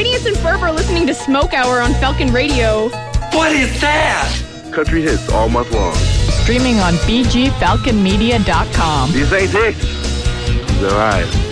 Phineas and Ferb are listening to Smoke Hour on Falcon Radio. What is that? Country hits all month long. Streaming on bgfalconmedia.com. These ain't hits. They're live.